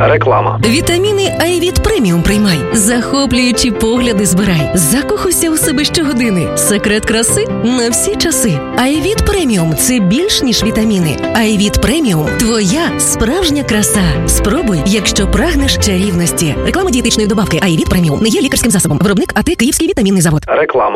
Реклама. Вітаміни Айвіт Преміум приймай. Захоплюючі погляди збирай. Закохуйся у себе щогодини. Секрет краси на всі часи. Айвіт Преміум – це більш ніж вітаміни. Айвіт Преміум – твоя справжня краса. Спробуй, якщо прагнеш чарівності. Реклама дієтичної добавки Айвіт Преміум не є лікарським засобом. Виробник АТ Київський вітамінний завод. Реклама.